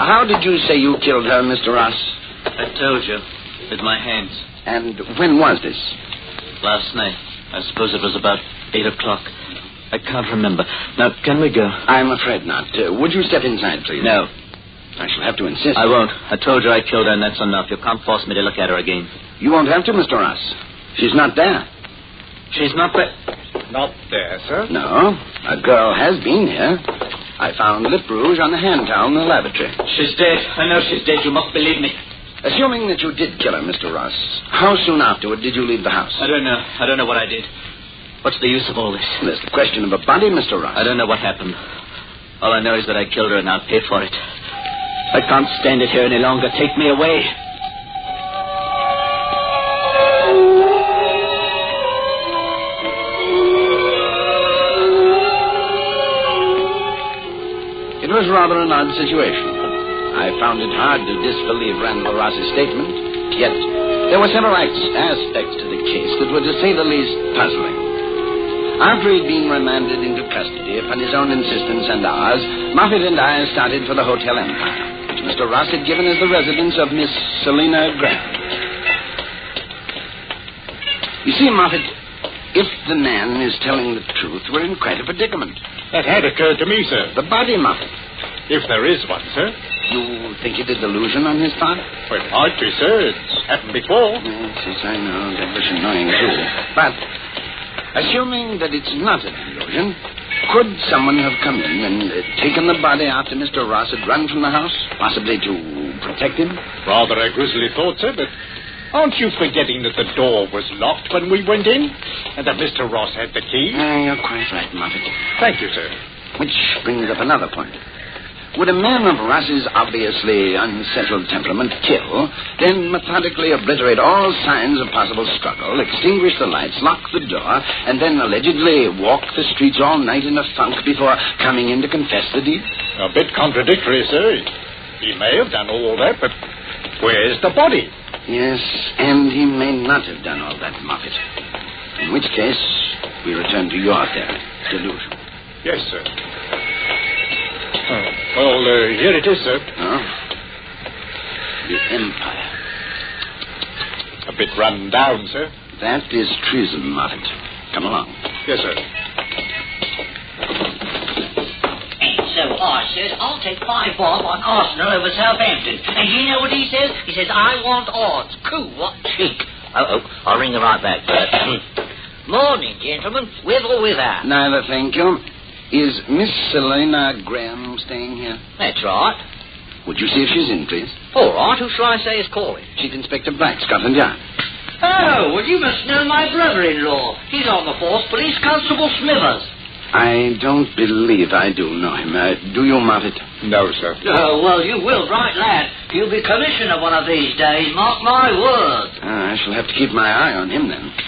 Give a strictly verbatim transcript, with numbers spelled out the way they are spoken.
how did you say you killed her, Mister Ross? I told you. With my hands. And when was this? Last night. I suppose it was about eight o'clock. I can't remember. Now, can we go? I'm afraid not. Uh, would you step inside, please? No. I shall have to insist. I won't. I told you I killed her, and that's enough. You can't force me to look at her again. You won't have to, Mister Ross. She's not there. She's not there? Not there, sir? No. A girl has been here. I found lip rouge on the hand towel in the lavatory. She's dead. I know she's dead. You must believe me. Assuming that you did kill her, Mister Ross, how soon afterward did you leave the house? I don't know. I don't know what I did. What's the use of all this? There's the question of a body, Mister Ross. I don't know what happened. All I know is that I killed her, and I'll pay for it. I can't stand it here any longer. Take me away. It was rather an odd situation. I found it hard to disbelieve Randall Ross's statement, yet there were several aspects to the case that were, to say the least, puzzling. After he'd been remanded into custody upon his own insistence and ours, Moffat and I started for the Hotel Empire, which Mister Ross had given as the residence of Miss Selina Graham. You see, Moffat, if the man is telling the truth, we're in quite a predicament. That had occurred to me, sir. The body, Moffat. If there is one, sir. You think it a delusion on his part? Well, it might be, sir. It's happened before. Yes, yes, I know. That was annoying, too. But, assuming that it's not a delusion, could someone have come in and uh, taken the body after Mister Ross had run from the house? Possibly to protect him? Rather a grisly thought, sir, but aren't you forgetting that the door was locked when we went in? And that Mister Ross had the key? Uh, you're quite right, Moffat. Thank you, sir. Which brings up another point. Would a man of Ross's obviously unsettled temperament kill, then methodically obliterate all signs of possible struggle, extinguish the lights, lock the door, and then allegedly walk the streets all night in a funk before coming in to confess the deed? A bit contradictory, sir. He may have done all that, but where's the body? Yes, and he may not have done all that, Moffat. In which case, we return to your theory, delusion. Yes, sir. Oh, well, uh, here it is, sir. Oh? The Empire. A bit run down, sir. That is treason, Moffat. Come along. Yes, sir. So I says, I'll take five bob on Arsenal over Southampton. And you know what he says? He says, I want odds. Cool, what cheek. Oh, oh, I'll ring her right back, Bert. Morning, gentlemen. With or without? Neither, thank you. Is Miss Selina Graham staying here? That's right. Would you see if she's in, please? All right, who shall I say is calling? Chief Inspector Black, Scotland Yard. Oh, well, you must know my brother-in-law. He's on the force, Police Constable Smithers. I don't believe I do know him. Uh, do you, Moffat? No, sir. Oh, well, you will, right, lad. He'll be commissioner one of these days, mark my words. Uh, I shall have to keep my eye on him, then.